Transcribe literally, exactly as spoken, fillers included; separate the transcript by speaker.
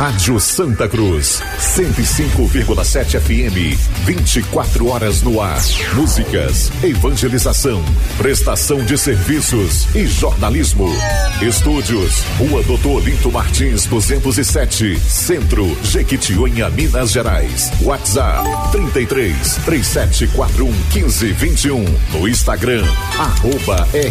Speaker 1: Rádio Santa Cruz, cento e cinco vírgula sete F M, vinte e quatro horas no ar. Músicas, evangelização, prestação de serviços e jornalismo. Estúdios, Rua Doutor Olinto Martins, duzentos e sete, Centro, Jequitinhonha, Minas Gerais. WhatsApp, trinta e três, três sete quatro um, quinze vinte e um. No Instagram, arroba R